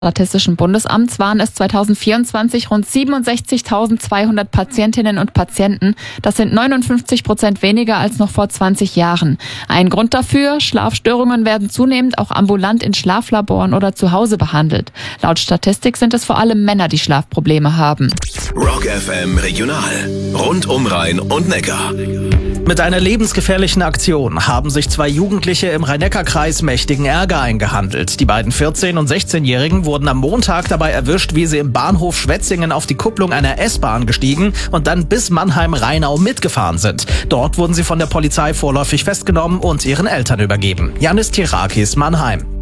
Statistischen Bundesamts waren es 2024 rund 67.200 Patientinnen und Patienten. Das sind 59% weniger als noch vor 20 Jahren. Ein Grund dafür: Schlafstörungen werden zunehmend auch ambulant in Schlaflaboren oder zu Hause behandelt. Laut Statistik sind es vor allem Männer, die Schlafprobleme haben. Rock FM Regional. Rund um Rhein und Neckar. Mit einer lebensgefährlichen Aktion haben sich 2 Jugendliche im Rhein-Neckar-Kreis mächtigen Ärger eingehandelt. Die beiden 14- und 16-Jährigen wurden am Montag dabei erwischt, wie sie im Bahnhof Schwetzingen auf die Kupplung einer S-Bahn gestiegen und dann bis Mannheim-Rheinau mitgefahren sind. Dort wurden sie von der Polizei vorläufig festgenommen und ihren Eltern übergeben. Janis Tirakis, Mannheim.